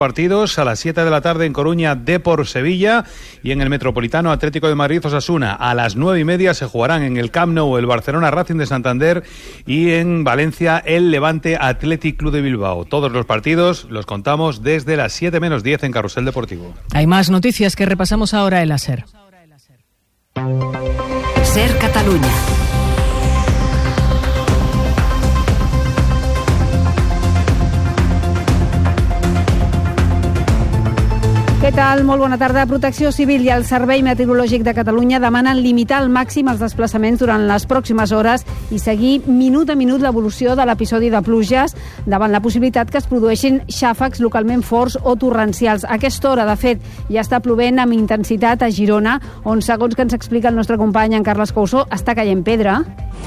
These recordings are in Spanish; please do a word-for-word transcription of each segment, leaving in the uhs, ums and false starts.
Partidos a las siete de la tarde en Coruña, Depor Sevilla, y en el Metropolitano Atlético de Madrid Osasuna. A las nueve y media se jugarán en el Camp Nou el Barcelona Racing de Santander y en Valencia el Levante Athletic Club de Bilbao. Todos los partidos los contamos desde las siete menos diez en Carrusel Deportivo. Hay más noticias que repasamos ahora en la SER. SER Catalunya. Què tal? Molt bona tarda. Protecció Civil i el Servei Meteorològic de Catalunya demanen limitar al màxim els desplaçaments durant les pròximes hores i seguir minut a minut l'evolució de l'episodi de pluges davant la possibilitat que es produeixin xàfecs localment forts o torrencials. A aquesta hora, de fet, ja està plovent amb intensitat a Girona, on, segons que ens explica el nostre company en Carles Couso, està caient pedra.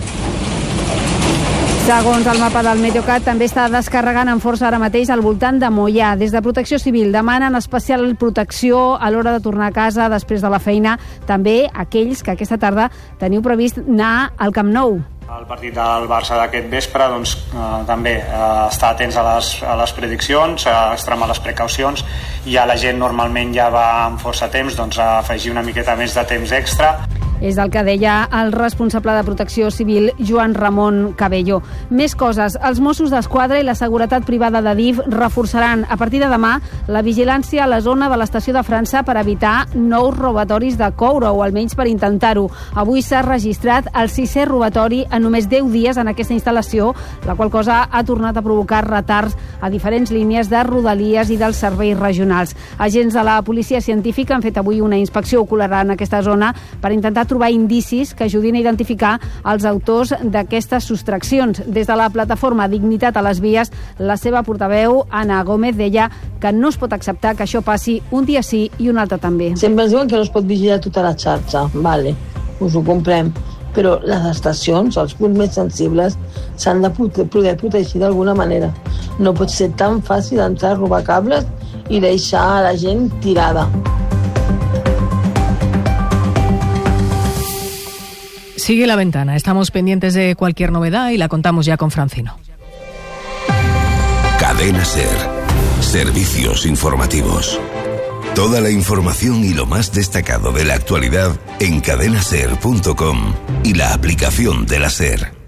Segons el mapa del Meteocat, també està descarregant amb força ara mateix al voltant de Moià. Des de Protecció Civil demanen especial protecció a l'hora de tornar a casa després de la feina. També aquells que aquesta tarda teniu previst anar al Camp Nou. El partit del Barça d'aquest vespre, doncs, eh, també eh, estar atents a les, a les prediccions, a extremar les precaucions. Ja la gent normalment ja va amb força temps, doncs a afegir una miqueta més de temps extra. És el que deia el responsable de Protecció Civil, Joan Ramon Cabello. Més coses. Els Mossos d'Esquadra i la seguretat privada de D I F reforçaran a partir de demà la vigilància a la zona de l'estació de França per evitar nous robatoris de coure, o almenys per intentar-ho. Avui s'ha registrat el sisè robatori en només deu dies en aquesta instal·lació, la qual cosa ha tornat a provocar retards a diferents línies de Rodalies i dels serveis regionals. Agents de la policia científica han fet avui una inspecció ocular en aquesta zona per intentar trobar indicis que ajudin a identificar els autors d'aquestes sostraccions. Des de la plataforma Dignitat a les Vies, la seva portaveu, Anna Gómez, deia que no es pot acceptar que això passi un dia sí i un altre també. Sempre ens diuen que no es pot vigilar tota la xarxa, vale, us ho comprem, però les estacions, els punts més sensibles, s'han de poder protegir d'alguna manera. No pot ser tan fàcil entrar a robar cables i deixar a la gent tirada. Sigue la ventana. Estamos pendientes de cualquier novedad y la contamos ya con Francino. Cadena SER. Servicios informativos. Toda la información y lo más destacado de la actualidad en cadena ser punto com y la aplicación de la SER.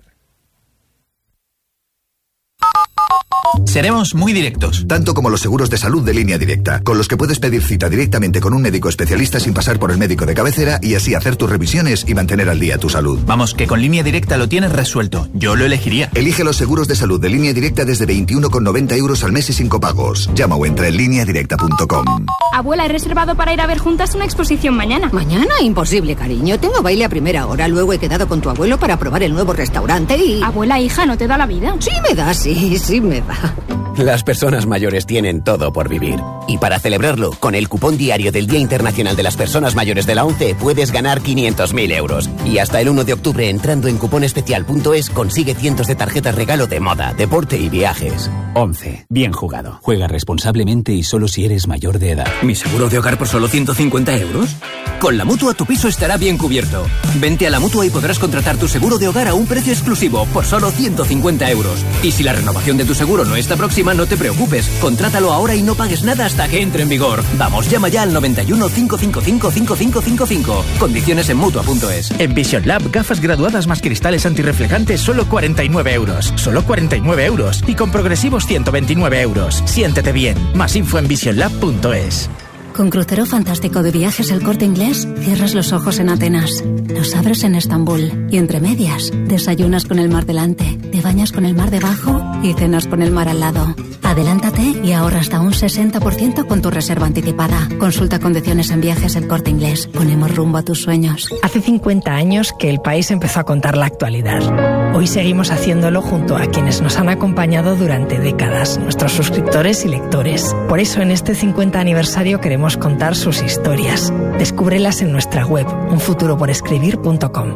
Seremos muy directos. Tanto como los seguros de salud de Línea Directa, con los que puedes pedir cita directamente con un médico especialista sin pasar por el médico de cabecera y así hacer tus revisiones y mantener al día tu salud. Vamos, que con Línea Directa lo tienes resuelto. Yo lo elegiría. Elige los seguros de salud de Línea Directa desde veintiuno con noventa euros al mes y sin copagos. Llama o entra en línea directa punto com. Abuela, he reservado para ir a ver juntas una exposición mañana. ¿Mañana? Imposible, cariño. Tengo baile a primera hora. Luego he quedado con tu abuelo para probar el nuevo restaurante y... Abuela, hija, ¿no te da la vida? Sí me da, sí, sí me da. Las personas mayores tienen todo por vivir. Y para celebrarlo, con el cupón diario del Día Internacional de las Personas Mayores de la ONCE puedes ganar quinientos mil euros. Y hasta el uno de octubre, entrando en cuponespecial punto es, consigue cientos de tarjetas regalo de moda, deporte y viajes. ONCE. Bien jugado. Juega responsablemente y solo si eres mayor de edad. ¿Mi seguro de hogar por solo ciento cincuenta euros? Con la Mutua tu piso estará bien cubierto. Vente a la Mutua y podrás contratar tu seguro de hogar a un precio exclusivo por solo ciento cincuenta euros. Y si la renovación de tu seguro no está próxima, no te preocupes. Contrátalo ahora y no pagues nada hasta que entre en vigor. Vamos, llama ya al noventa y uno, cinco cinco cinco, cinco cinco cinco cinco. Condiciones en Mutua punto es. En Vision Lab, gafas graduadas más cristales antirreflejantes, solo cuarenta y nueve euros. Solo cuarenta y nueve euros. Y con progresivos ciento veintinueve euros. Siéntete bien. Más info en vision lab punto es. Con Crucero Fantástico de Viajes El Corte Inglés, cierras los ojos en Atenas, los abres en Estambul y entre medias, desayunas con el mar delante, te bañas con el mar debajo y cenas con el mar al lado. Adelántate y ahorra hasta un sesenta por ciento con tu reserva anticipada. Consulta condiciones en Viajes El Corte Inglés. Ponemos rumbo a tus sueños. Hace cincuenta años que El País empezó a contar la actualidad. Hoy seguimos haciéndolo junto a quienes nos han acompañado durante décadas, nuestros suscriptores y lectores. Por eso en este cincuenta aniversario queremos contar sus historias. Descúbrelas en nuestra web, un futuro por escribir punto com.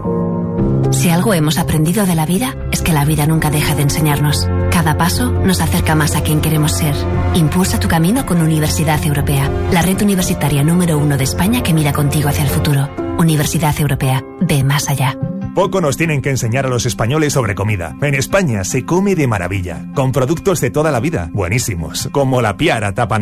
Si algo hemos aprendido de la vida, es que la vida nunca deja de enseñarnos. Cada paso nos acerca más a quien queremos ser. Impulsa tu camino con Universidad Europea, la red universitaria número uno de España que mira contigo hacia el futuro. Universidad Europea, ve más allá. Poco nos tienen que enseñar a los españoles sobre comida. En España se come de maravilla, con productos de toda la vida, buenísimos, como la Piara tapa